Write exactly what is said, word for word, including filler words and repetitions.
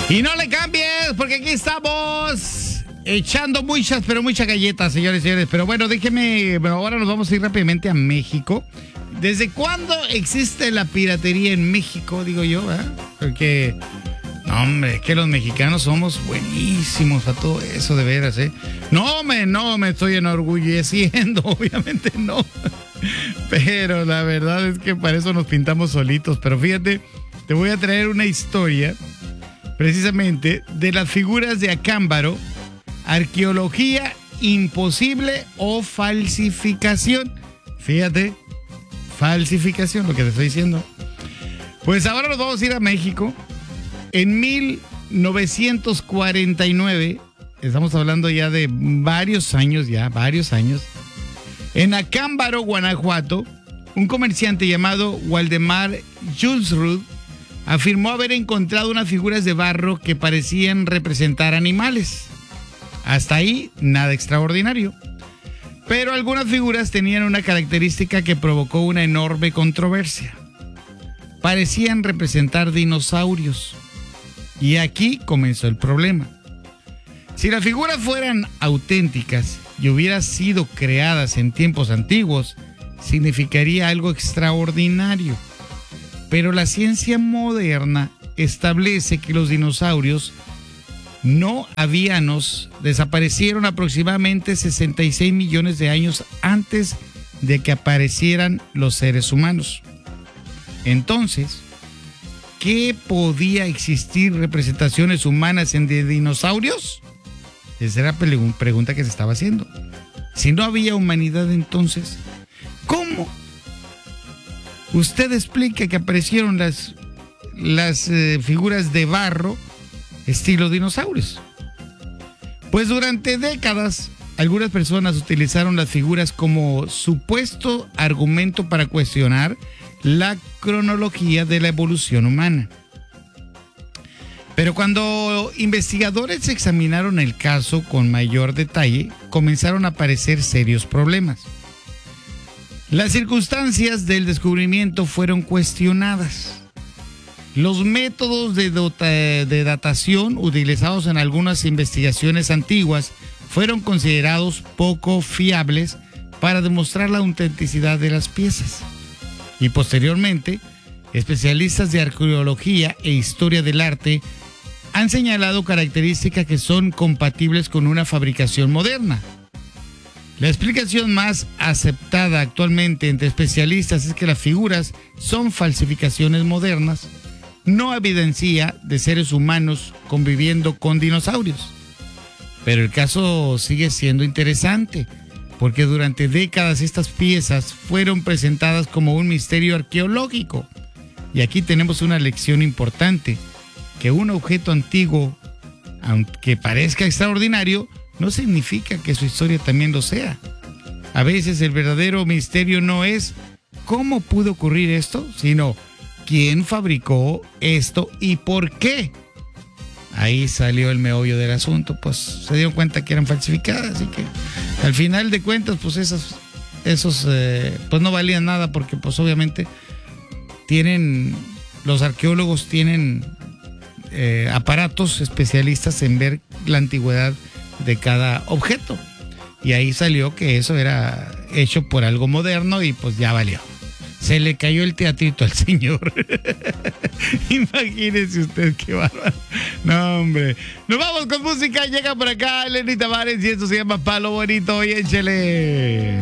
Y no le cambies, porque aquí estamos echando muchas, pero muchas galletas, señores y señores. Pero bueno, déjeme, bueno, ahora nos vamos a ir rápidamente a México. ¿Desde cuándo existe la piratería en México, digo yo? ¿eh? Porque, no, hombre, es que los mexicanos somos buenísimos a todo eso, de veras, ¿eh? No me, no me estoy enorgulleciendo, obviamente no. Pero la verdad es que para eso nos pintamos solitos. Pero fíjate, te voy a traer una historia precisamente de las figuras de Acámbaro, arqueología imposible o falsificación. Fíjate, falsificación, lo que te estoy diciendo. Pues ahora nos vamos a ir a México. En mil novecientos cuarenta y nueve, estamos hablando ya de varios años, ya, varios años. En Acámbaro, Guanajuato, un comerciante llamado Waldemar Julsrud afirmó haber encontrado unas figuras de barro que parecían representar animales. Hasta ahí, nada extraordinario. Pero algunas figuras tenían una característica que provocó una enorme controversia. Parecían representar dinosaurios. Y aquí comenzó el problema. Si las figuras fueran auténticas y hubieran sido creadas en tiempos antiguos, significaría algo extraordinario. Pero la ciencia moderna establece que los dinosaurios no avianos desaparecieron aproximadamente sesenta y seis millones de años antes de que aparecieran los seres humanos. Entonces, ¿qué podía existir representaciones humanas en de dinosaurios? Esa era la pregunta que se estaba haciendo. Si no había humanidad entonces, ¿cómo? Usted explica que aparecieron las, las eh, figuras de barro estilo dinosaurios. Pues durante décadas, algunas personas utilizaron las figuras como supuesto argumento para cuestionar la cronología de la evolución humana. Pero cuando investigadores examinaron el caso con mayor detalle, comenzaron a aparecer serios problemas. Las circunstancias del descubrimiento fueron cuestionadas. Los métodos de, dota, de datación utilizados en algunas investigaciones antiguas fueron considerados poco fiables para demostrar la autenticidad de las piezas. Y posteriormente, especialistas de arqueología e historia del arte han señalado características que son compatibles con una fabricación moderna. La explicación más aceptada actualmente entre especialistas es que las figuras son falsificaciones modernas, no evidencia de seres humanos conviviendo con dinosaurios. Pero el caso sigue siendo interesante, porque durante décadas estas piezas fueron presentadas como un misterio arqueológico. Y aquí tenemos una lección importante, que un objeto antiguo, aunque parezca extraordinario, no significa que su historia también lo sea. A veces el verdadero misterio no es cómo pudo ocurrir esto, sino quién fabricó esto y por qué. Ahí salió el meollo del asunto, pues se dieron cuenta que eran falsificadas, así que al final de cuentas, pues esos, esos eh, pues no valían nada, porque pues obviamente tienen, los arqueólogos tienen eh, aparatos especialistas en ver la antigüedad de cada objeto. Y ahí salió que eso era hecho por algo moderno y pues ya valió. Se le cayó el teatrito al señor. Imagínese usted qué bárbaro. No, hombre. Nos vamos con música. Llega por acá Lenny Tavares y esto se llama Palo Bonito. Y échele.